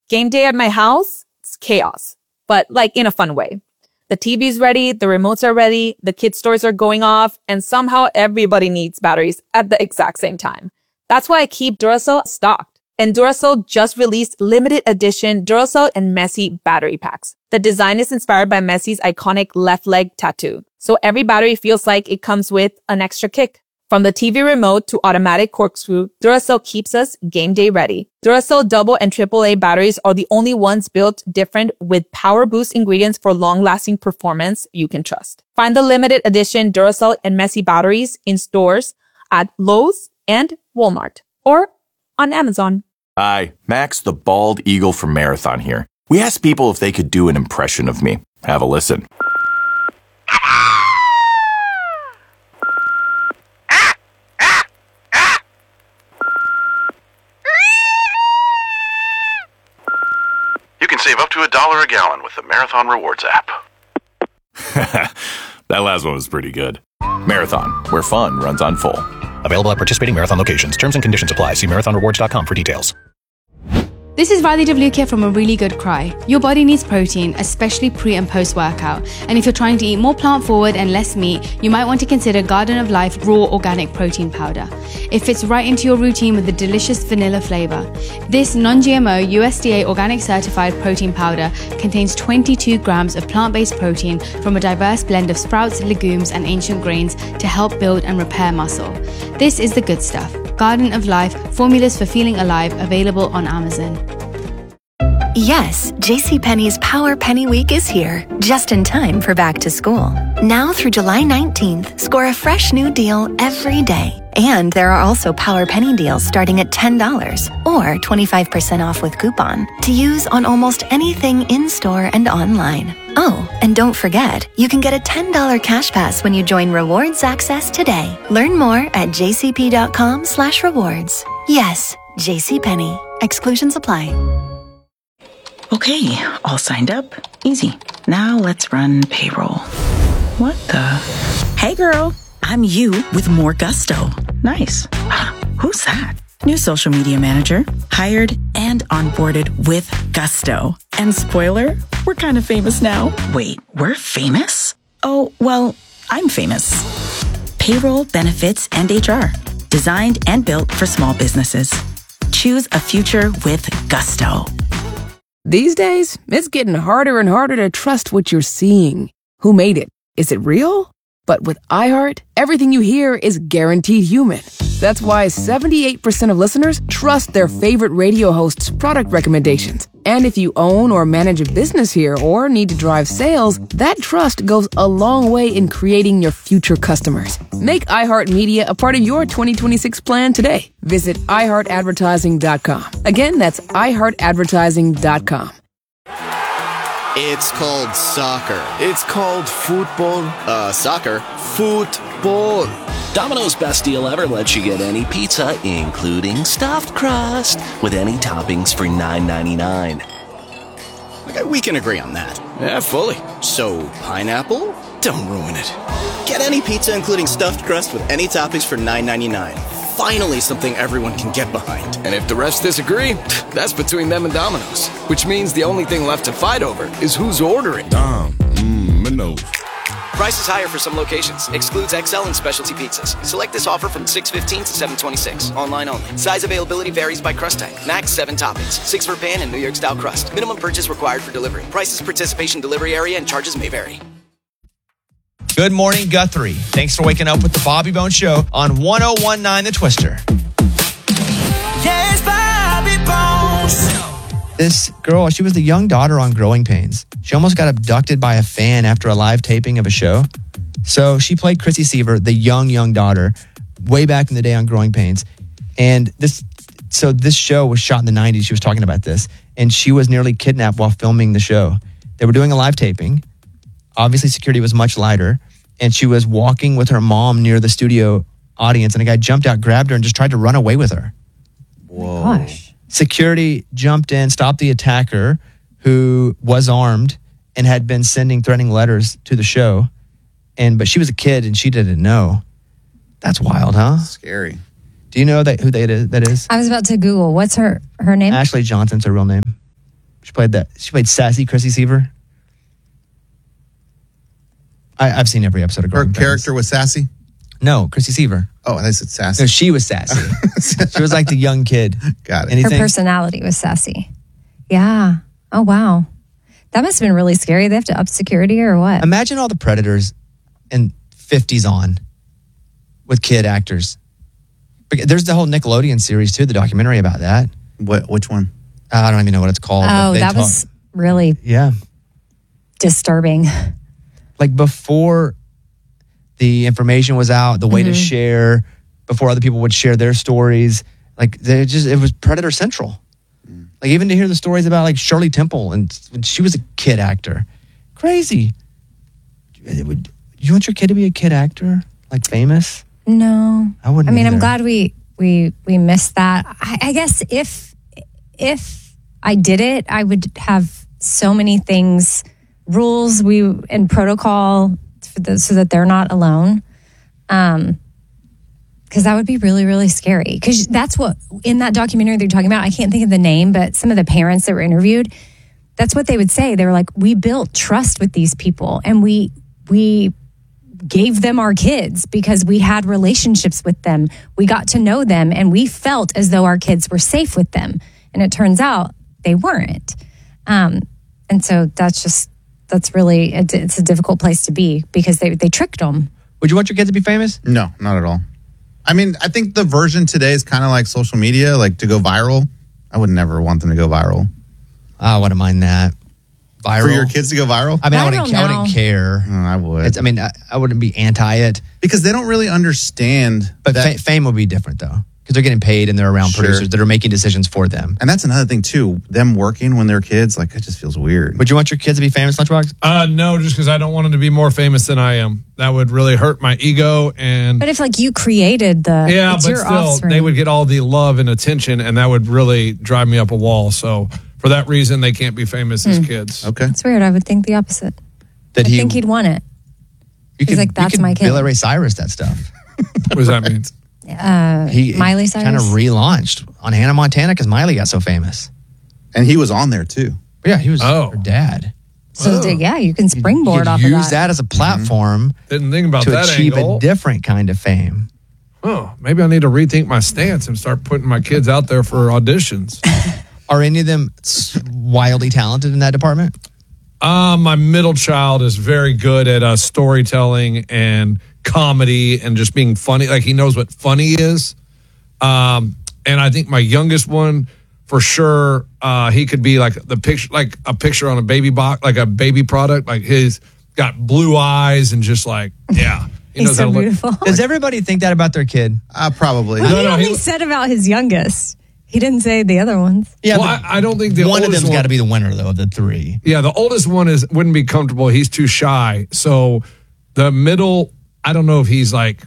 Game day at my house, it's chaos, but like in a fun way. The TV's ready, the remotes are ready, the kids' toys are going off, and somehow everybody needs batteries at the exact same time. That's why I keep Duracell stocked. And Duracell just released limited edition Duracell and Messi battery packs. The design is inspired by Messi's iconic left leg tattoo. So every battery feels like it comes with an extra kick. From the TV remote to automatic corkscrew, Duracell keeps us game day ready. Duracell double and AAA batteries are the only ones built different with power boost ingredients for long-lasting performance you can trust. Find the limited edition Duracell and Messi batteries in stores at Lowe's and Walmart or on Amazon. Hi, Max the Bald Eagle from Marathon here. We asked people if they could do an impression of me. Have a listen. You can save up to $1 a gallon with the Marathon Rewards app. That last one was pretty good. Marathon, where fun runs on full. Available at participating Marathon locations. Terms and conditions apply. See marathonrewards.com for details. This is Riley Devlukia from A Really Good Cry. Your body needs protein, especially pre and post workout. And if you're trying to eat more plant forward and less meat, you might want to consider Garden of Life Raw Organic Protein Powder. It fits right into your routine with a delicious vanilla flavor. This non-GMO USDA organic certified protein powder contains 22 grams of plant-based protein from a diverse blend of sprouts, legumes, and ancient grains to help build and repair muscle. This is the good stuff. Garden of Life, formulas for feeling alive, available on Amazon. Yes, JCPenney's Power Penny Week is here, just in time for back to school. Now through July 19th, score a fresh new deal every day. And there are also Power Penny deals starting at $10 or 25% off with coupon to use on almost anything in-store and online. Oh, and don't forget, you can get a $10 cash pass when you join Rewards Access today. Learn more at jcp.com/rewards. Yes, JCPenney. Exclusions apply. Okay, all signed up. Easy. Now let's run payroll. What the? Hey girl, I'm you with more gusto. Nice. Who's that? New social media manager, hired and onboarded with gusto. And spoiler, we're kind of famous now. Wait, we're famous? Oh, well, I'm famous. Payroll, benefits, and HR. Designed and built for small businesses. Choose a future with gusto. These days, it's getting harder and harder to trust what you're seeing. Who made it? Is it real? But with iHeart, everything you hear is guaranteed human. That's why 78% of listeners trust their favorite radio host's product recommendations. And if you own or manage a business here or need to drive sales, that trust goes a long way in creating your future customers. Make iHeartMedia a part of your 2026 plan today. Visit iHeartAdvertising.com. Again, that's iHeartAdvertising.com. It's called soccer. It's called football. Soccer. Football. Domino's best deal ever lets you get any pizza, including stuffed crust, with any toppings for $9.99. Okay, we can agree on that. Yeah, fully. So, pineapple? Don't ruin it. Get any pizza, including stuffed crust, with any toppings for $9.99. Finally, something everyone can get behind. And if the refs disagree, that's between them and Domino's. Which means the only thing left to fight over is who's ordering. Domino's. Price is higher for some locations. Excludes XL and specialty pizzas. Select this offer from 6/15 to 7/26. Online only. Size availability varies by crust type. Max 7 toppings. 6 for pan and New York style crust. Minimum purchase required for delivery. Prices, participation, delivery area, and charges may vary. Good morning, Guthrie. Thanks for waking up with the Bobby Bones Show on 101.9 The Twister. Yes, Bobby Bones. This girl, she was the young daughter on Growing Pains. She almost got abducted by a fan after a live taping of a show. So she played Chrissy Seaver, the young daughter, way back in the day on Growing Pains. And this show was shot in the 90s. She was talking about this. And she was nearly kidnapped while filming the show. They were doing a live taping. Obviously, security was much lighter. And she was walking with her mom near the studio audience. And a guy jumped out, grabbed her, and just tried to run away with her. Whoa. Gosh. Security jumped in, stopped the attacker, who was armed and had been sending threatening letters to the show. But she was a kid and she didn't know. That's wild, huh? Scary. Do you know who that is? I was about to Google. What's her name? Ashley Johnson's her real name. She played sassy Chrissy Seaver. I've seen every episode of Growing Pains. Her character was sassy? No, Chrissy Seaver. Oh, I said sassy. No, she was sassy. She was like the young kid. Got it. Anything? Her personality was sassy. Yeah. Oh, wow. That must have been really scary. They have to up security or what? Imagine all the Predators and 50s on with kid actors. There's the whole Nickelodeon series too, the documentary about that. Which one? I don't even know what it's called. Oh, that was really disturbing. Like before the information was out, the way to share, before other people would share their stories, like it was Predator Central. Like even to hear the stories about like Shirley Temple and she was a kid actor. Crazy. You want your kid to be a kid actor? Like famous? No. I wouldn't I'm either. glad we missed that. I guess if I did it, I would have so many things, rules and protocol so that they're not alone. Because that would be really, really scary. Because that's what, in that documentary they're talking about, I can't think of the name, but some of the parents that were interviewed, that's what they would say. They were like, we built trust with these people and we gave them our kids because we had relationships with them. We got to know them and we felt as though our kids were safe with them. And it turns out they weren't. And so that's really, it's a difficult place to be because they tricked them. Would you want your kids to be famous? No, not at all. I mean, I think the version today is kind of like social media, like to go viral. I would never want them to go viral. I wouldn't mind that. Viral. For your kids to go viral? I mean, I wouldn't care. I would. I wouldn't be anti it. Because they don't really understand. But fame would be different, though. Because they're getting paid and they're around producers that are making decisions for them. And that's another thing, too. Them working when they're kids, like, it just feels weird. Would you want your kids to be famous, Lunchbox? No, just because I don't want them to be more famous than I am. That would really hurt my ego. But if, like, you created it's but your still, offspring. they would get all the love and attention, and that would really drive me up a wall. So for that reason, they can't be famous as kids. Okay. That's weird. I would think the opposite. I think he'd want it. He's like, that's my kid. Billy Ray Cyrus that stuff. What does that mean? Miley Cyrus kind of relaunched on Hannah Montana because Miley got so famous. And he was on there, too. Yeah, he was her dad. So, you can springboard off of that. Use that as a platform Didn't think about to that achieve angle. a different kind of fame. Oh, maybe I need to rethink my stance and start putting my kids out there for auditions. Are any of them wildly talented in that department? My middle child is very good at storytelling and comedy and just being funny. Like he knows what funny is. And I think my youngest one, for sure, he could be like the picture, like a picture on a baby box, like a baby product. Like he's got blue eyes and just like, yeah. He He's so beautiful. Does everybody think that about their kid? Probably. Well, he only said about his youngest. He didn't say the other ones. Yeah, well, I don't think the one of oldest them's got to be the winner, though, of the three. Yeah, the oldest one wouldn't be comfortable. He's too shy. So the middle, I don't know if he's like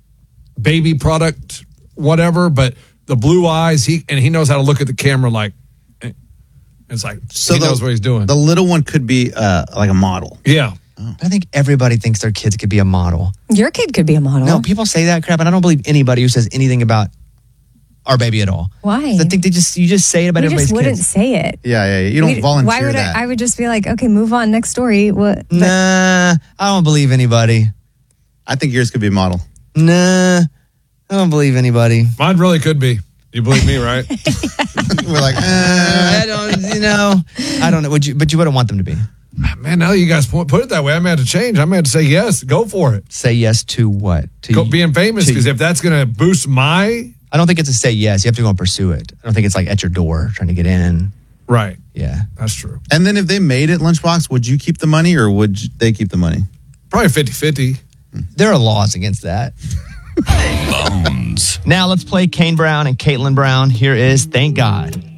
baby product, whatever, but the blue eyes, he knows how to look at the camera like, it's like, he knows what he's doing. The little one could be like a model. Yeah. I think everybody thinks their kids could be a model. Your kid could be a model. No, people say that crap, and I don't believe anybody who says anything about our baby at all. Why? I think you just say it about everybody's kids. We just wouldn't kids. say it. Yeah. You don't volunteer Why would that. I would just be like, okay, move on, next story. What? Nah, I don't believe anybody. I think yours could be a model. Nah, I don't believe anybody. Mine really could be. You believe me, right? We're like, I don't know. But you wouldn't want them to be. Man, now you guys put it that way. I'm going to have to change. I'm going to have to say yes. Go for it. Say yes to what? To being famous, because if that's going to boost my... I don't think it's a say yes. You have to go and pursue it. I don't think it's like at your door trying to get in. Right. Yeah. That's true. And then if they made it, Lunchbox, would you keep the money or would they keep the money? Probably 50-50. There are laws against that. Now let's play Kane Brown and Caitlin Brown. Here is Thank God.